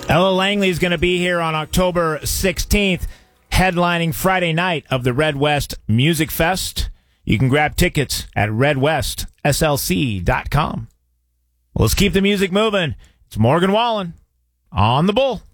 Ella Langley is going to be here on October 16th, headlining Friday night of the Red West Music Fest. You can grab tickets at redwestslc.com. Well, let's keep the music moving. It's Morgan Wallen on the Bull.